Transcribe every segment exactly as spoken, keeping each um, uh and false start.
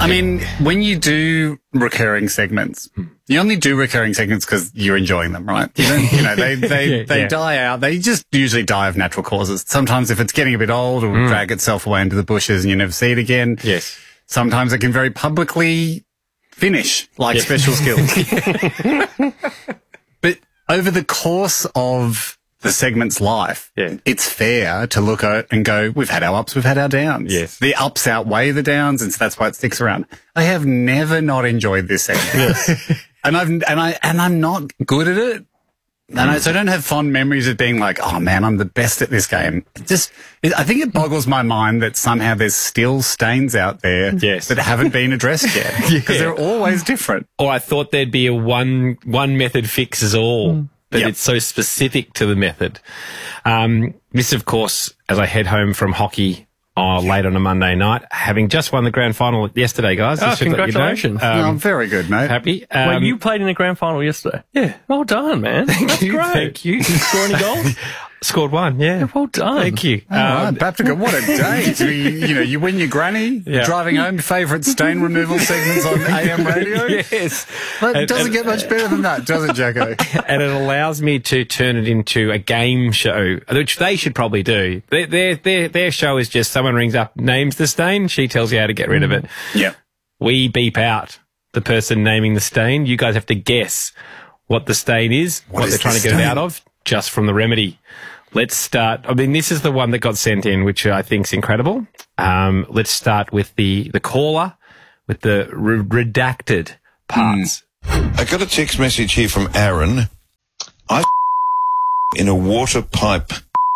mean, when you do recurring segments, you only do recurring segments because you're enjoying them, right? You, don't, you know, they they, yeah, they yeah. die out. They just usually die of natural causes. Sometimes if it's getting a bit old, it'll mm. drag itself away into the bushes and you never see it again. Yes. Sometimes it can very publicly finish, like yes. Special Skills. But over the course of the segment's life, yeah. it's fair to look at and go, we've had our ups, we've had our downs. Yes. The ups outweigh the downs, and so that's why it sticks around. I have never not enjoyed this segment. Yes. and I've and I and I'm not good at it. And I, so I don't have fond memories of being like, oh man, I'm the best at this game. It just, it, I think it boggles my mind that somehow there's still stains out there yes. that haven't been addressed yet. Because yeah. they're always different. Or I thought there'd be a one, one method fixes all. Mm. But yep. it's so specific to the method. Um, this, of course, as I head home from hockey uh, late on a Monday night, having just won the grand final yesterday, guys. Oh, congratulations. You know. um, oh, very good, mate. Happy. Um, Wait, you played in the grand final yesterday? Yeah. Well done, man. Thank That's you. great. Thank you. Did you score any goals? Scored one, yeah. yeah. Well done. Thank you. Oh, um, Baptica, what a day. To be, you know, you win your granny, yeah. driving home, favourite stain removal segments on A M radio. Yes. Well, it and, doesn't and, get much better than that, does it, Jacko? And it allows me to turn it into a game show, which they should probably do. Their, their, their, their show is just someone rings up, names the stain, she tells you how to get rid of it. Yeah. We beep out the person naming the stain. You guys have to guess what the stain is, what, what is they're trying to get stain? It out of, just from the remedy. Let's start. I mean, this is the one that got sent in, which I think is incredible. Um, let's start with the, the caller with the re- redacted parts. Mm. I got a text message here from Aaron. I in a water pipe.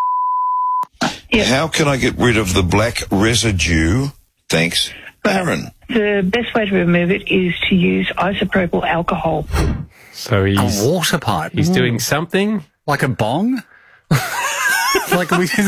Yep. How can I get rid of the black residue? Thanks, Aaron. The best way to remove it is to use isopropyl alcohol. So he's a water pipe. He's doing something like a bong. Like we, is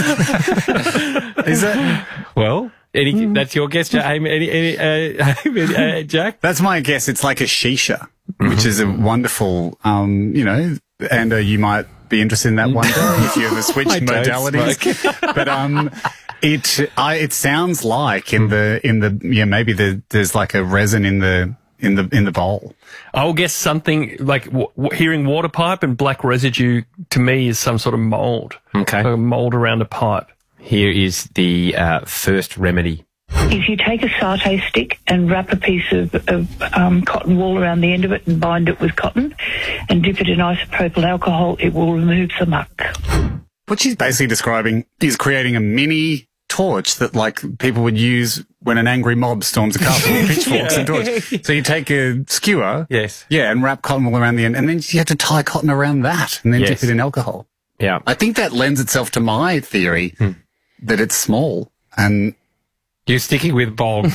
that well? Any, mm. That's your guess, Jack. Any, any, uh, uh, Jack? That's my guess. It's like a shisha, mm-hmm. which is a wonderful, um, you know, and uh, you might be interested in that one day if you ever switch modalities. But um, it I, it sounds like in the in the yeah maybe the, there's like a resin in the. in the in the bowl. I'll guess something like w- w- hearing water pipe and black residue to me is some sort of mold. Okay. So mold around a pipe. Here is the uh, first remedy. If you take a satay stick and wrap a piece of, of um, cotton wool around the end of it and bind it with cotton and dip it in isopropyl alcohol, it will remove the muck. What she's basically describing is creating a mini torch that like people would use when an angry mob storms a castle with pitchforks yeah. and torch. So you take a skewer, yes, yeah, and wrap cotton wool around the end, and then you have to tie cotton around that and then yes. dip it in alcohol. Yeah, I think that lends itself to my theory hmm. that it's small and you're sticking with bong.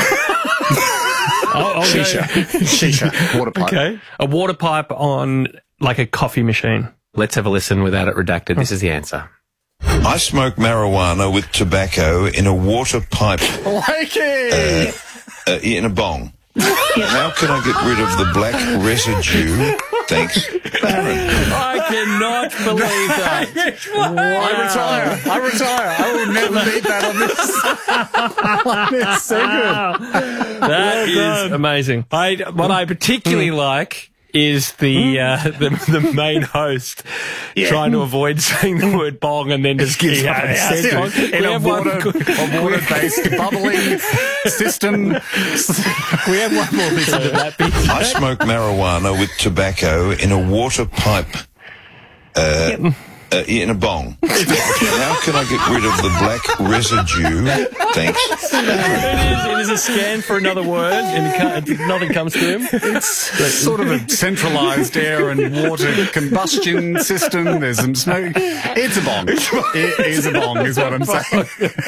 I'll, I'll shisha, shisha, water pipe. Okay, a water pipe on like a coffee machine. Let's have a listen without it redacted. This is the answer. I smoke marijuana with tobacco in a water pipe. Like it! Uh, uh, in a bong. How can I get rid of the black residue? Thanks, Baron. I cannot believe that. Wow. I retire. I retire. I will never beat that on this. It's so good. That well is amazing. I, what I particularly like is the uh, the the main host yeah. trying to avoid saying the word bong and then just gives yeah, up and yeah, says yeah. it. In a water, a water-based bubbling system. We have one more listen to that bit. I smoke marijuana with tobacco in a water pipe. Uh, yep. Uh, in a bong. How can I get rid of the black residue? Thanks. It is, it is a scan for another word, and it nothing comes to him. It's sort of a centralised air and water combustion system. There's some smoke. It's a bong. It is a bong, is what I'm saying.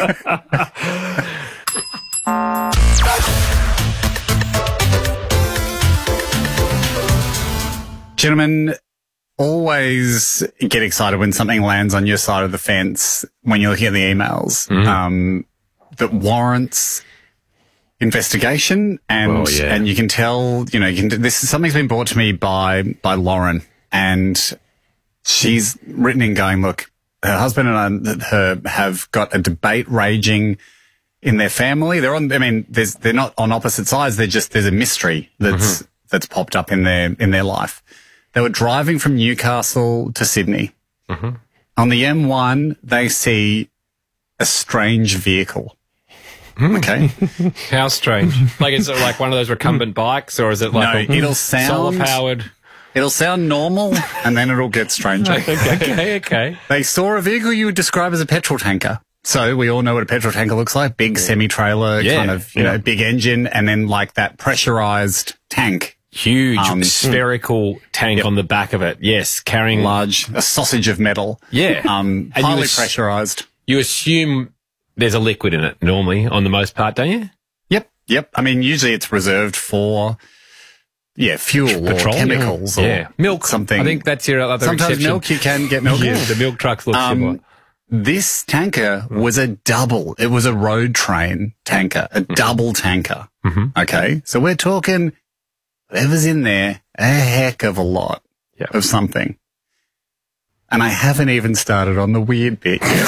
Gentlemen, always get excited when something lands on your side of the fence when you're looking at the emails mm. um, that warrants investigation, and oh, yeah. and you can tell, you know, you can, this is something's been brought to me by by Lauren, and she's written in going, look, her husband and I, her have got a debate raging in their family. They're on, I mean, there's, they're not on opposite sides. They're just, there's a mystery that's, mm-hmm. that's popped up in their, in their life. They were driving from Newcastle to Sydney. Mm-hmm. On the M one, they see a strange vehicle. Mm. Okay. How strange? Like, is it like one of those recumbent bikes, or is it like no, a it'll sound, solar-powered? It'll sound normal, and then it'll get stranger. okay, okay, okay. They saw a vehicle you would describe as a petrol tanker. So we all know what a petrol tanker looks like. Big yeah. semi-trailer, yeah. kind of, you yeah. know, big engine, and then like that pressurized tank. Huge um, spherical tank yep. on the back of it. Yes, carrying large, a sausage of metal. Yeah. Um, and highly you ass- pressurized. You assume there's a liquid in it normally on the most part, don't you? Yep. Yep. I mean, usually it's reserved for, yeah, fuel Petroleum. or chemicals or yeah. milk. Something. I think that's your other Sometimes exception. milk, you can get milk. Yeah, the milk trucks look um, similar. This tanker was a double. It was a road train tanker, a mm-hmm. double tanker. Mm-hmm. Okay. So we're talking whatever's in there, a heck of a lot yep. of something. And I haven't even started on the weird bit yet.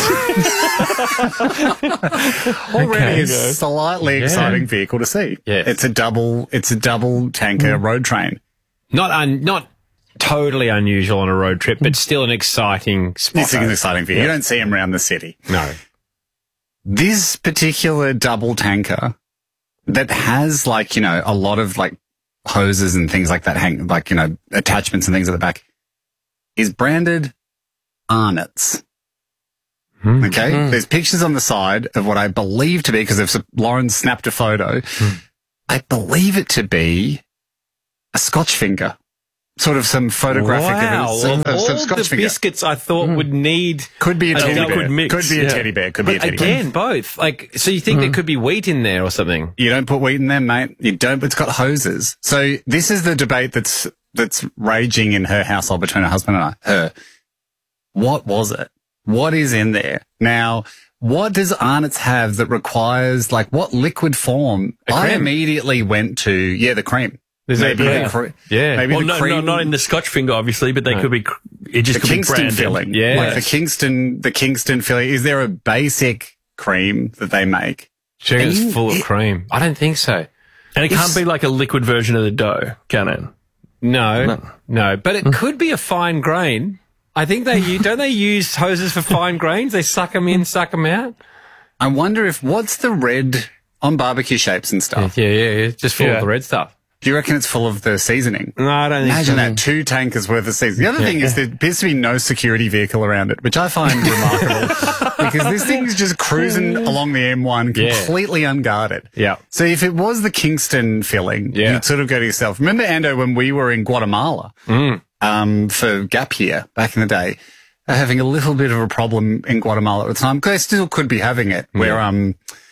Already okay, it's a slightly yeah. exciting vehicle to see. Yes. It's a double, it's a double tanker mm. road train. Not un, not totally unusual on a road trip, but still an exciting spot. It's an exciting vehicle. Yeah. You don't see them around the city. No. This particular double tanker that has like, you know, a lot of like hoses and things like that hang, like, you know, attachments and things at the back is branded Arnott's. Mm. Okay. Mm. There's pictures on the side of what I believe to be, because if Lauren snapped a photo, mm. I believe it to be a Scotch finger. Sort of some photographic wow. of, of, of of some all Scotch the finger. biscuits I thought mm. would need could be a, a teddy bear. Mix. Could be a yeah. teddy bear. Could but be a teddy again, bear. both. Like, so you think mm. there could be wheat in there or something? You don't put wheat in there, mate. You don't. It's got hoses. So this is the debate that's that's raging in her household between her husband and I. Her. What was it? What is in there? Now, what does Arnott's have that requires, like, what liquid form? I immediately went to, yeah, the cream. There's maybe yeah. the cre- yeah. Maybe well, the no, cream. no, not in the Scotch finger, obviously, but they no. could be, it just the could Kingston be branded. filling. Yeah. Like the Kingston, the Kingston filling. Is there a basic cream that they make? Chicken is full of cream. I don't think so. And it it's, can't be like a liquid version of the dough, can it? No, no, no. But it could be a fine grain. I think they use, don't they use hoses for fine grains? They suck them in, suck them out. I wonder if, what's the red on barbecue shapes and stuff? Yeah, yeah, yeah. Just full yeah. of the red stuff. Do you reckon it's full of the seasoning? No, I don't think Imagine so. Imagine that, two tankers worth of seasoning. The other yeah. thing is there appears to be no security vehicle around it, which I find remarkable because this thing is just cruising along the M one completely yeah. unguarded. Yeah. So if it was the Kingston filling, yeah. you'd sort of go to yourself. Remember, Ando, when we were in Guatemala mm. um, for gap year back in the day, uh, having a little bit of a problem in Guatemala at the time, because they still could be having it, where yeah. um.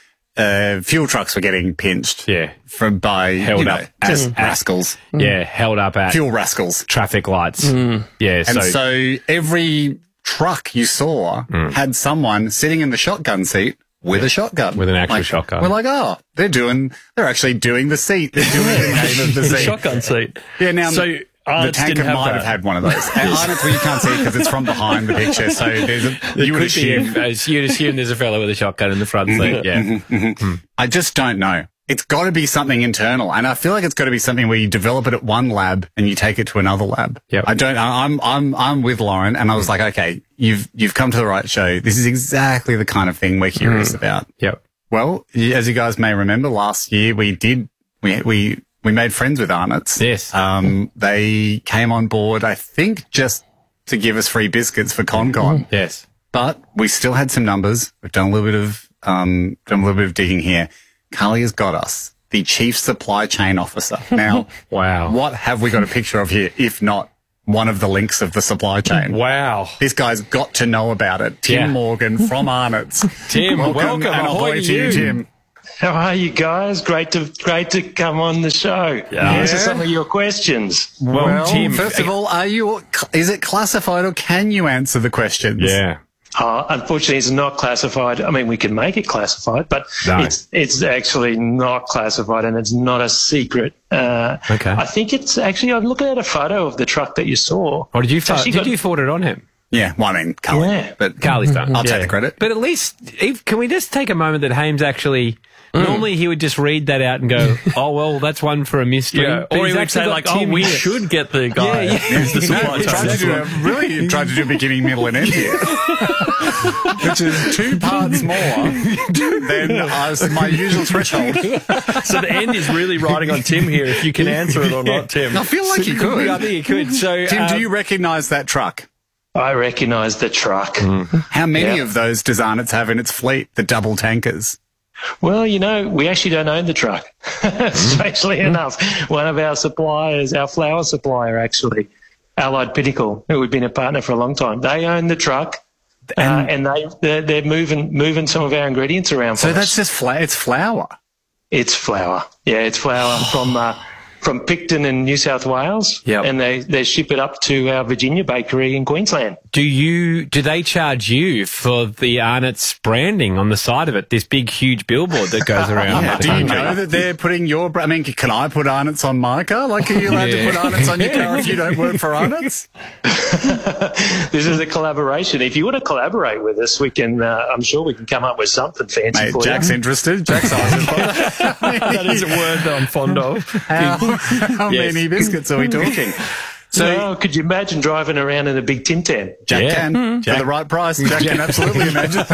Uh, fuel trucks were getting pinched. Yeah. From by, held you know, up. as mm. rascals. Yeah. Held up at fuel rascals. Traffic lights. Mm. Yeah. And so, so every truck you saw mm. had someone sitting in the shotgun seat with yeah. a shotgun. With an actual like, shotgun. We're like, oh, they're doing, they're actually doing the seat. They're doing the name of the seat. Shotgun seat. Yeah. Now, so, the tanker have might that. have had one of those. And Arnott's, well, you can't see it because it's from behind the picture. So there's a, you would assume. Be, uh, you'd assume there's a fellow with a shotgun in the front seat. Mm-hmm, yeah. Mm-hmm, mm-hmm. Mm. I just don't know. It's got to be something internal. And I feel like it's got to be something where you develop it at one lab and you take it to another lab. Yep. I don't, I'm, I'm, I'm with Lauren and I was like, okay, you've, you've come to the right show. This is exactly the kind of thing we're curious mm. about. Yep. Well, as you guys may remember, last year we did, we, we, We made friends with Arnott's. Yes. Um, they came on board, I think, just to give us free biscuits for ConCon. Yes. But we still had some numbers. We've done a little bit of, um, done a little bit of digging here. Carly has got us the Chief Supply Chain Officer. Now, wow. What have we got a picture of here, if not one of the links of the supply chain? Wow. This guy's got to know about it. Tim yeah. Morgan from Arnott's. Tim, welcome. welcome. And ahoy to you, Tim. How are you guys? Great to great to come on the show. Yeah. Answer some of your questions. Well, well Tim, first of all, are you? Is it classified, or can you answer the questions? Yeah. Uh, unfortunately, it's not classified. I mean, we can make it classified, but no. it's it's actually not classified, and it's not a secret. Uh, okay. I think it's actually. I'm looking at a photo of the truck that you saw. Or did you? Fo- did got, you forward it on him? Yeah, well, I mean, Carly. Yeah. But Carly's done. I'll Yeah. take the credit. But at least, if, can we just take a moment that Hames actually... Normally he would just read that out and go, oh, well, that's one for a mystery. Yeah. But Or he's he would actually say, got like, oh, Tim we here. should get the guy Yeah, yeah. who's the No, supply he tried to chain. do a, really he tried to do a beginning, middle, and end here, which is two parts more than uh, my usual threshold. So the end is really riding on Tim here, if you can answer it or not, Tim. I feel like you could. I think you could. So, Tim, uh, do you recognise that truck? I recognise the truck. How many Yeah. of those does Arnott's have in its fleet? The double tankers. Well, you know, we actually don't own the truck. Strangely enough, one of our suppliers, our flour supplier, actually, Allied Pinnacle, who we've been a partner for a long time, they own the truck, uh, and they they're, they're moving moving some of our ingredients around for So us. that's just fla- it's flour. It's flour. Yeah, it's flour from uh, from Picton in New South Wales, Yep. and they they ship it up to our Virginia bakery in Queensland. do you, do they charge you for the Arnott's branding on the side of it? This big, huge billboard that goes around. Yeah, the do you country? know that they're putting your... bra- I mean, can I put Arnott's on my car? Like, are you allowed Yeah. to put Arnott's on your car if you don't work for Arnott's? This is a collaboration. If you want to collaborate with us, we can. Uh, I'm sure we can come up with something fancy Mate, for Jack's you. interested. Jack's eyes are That is a word that I'm fond of. How, how Yes. many biscuits are we talking? So So, could you imagine driving around in a big Tin Tan? Jack Yeah. can, for the right price. Jack can absolutely imagine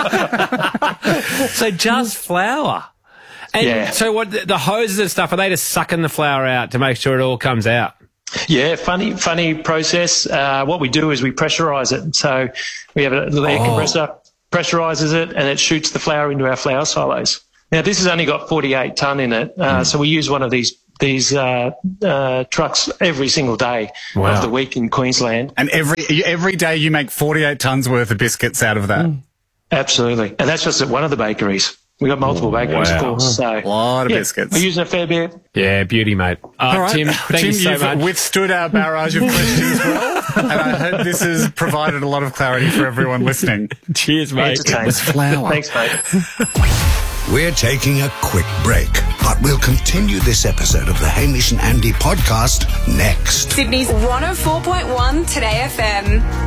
that. So just flour. And Yeah. so what, the hoses and stuff, are they just sucking the flour out to make sure it all comes out? Yeah, funny, funny process. Uh, what we do is we pressurize it. So we have a little air compressor, pressurizes it, and it shoots the flour into our flour silos. Now, this has only got forty-eight tonne in it, uh, so we use one of these these uh, uh, trucks every single day Wow. of the week in Queensland. And every every day you make forty-eight tonnes worth of biscuits out of that. Absolutely, and that's just at one of the bakeries. We got multiple bakeries, Wow. of course. So A lot of yeah, biscuits. we're using a fair bit. Yeah, beauty, mate. Uh, All right. Tim, thank you so you've much. withstood our barrage of questions well, and I hope this has provided a lot of clarity for everyone listening. Cheers, mate. Entertained. flour. Thanks, mate. We're taking a quick break, but we'll continue this episode of the Hamish and Andy podcast next. Sydney's one oh four point one Today F M.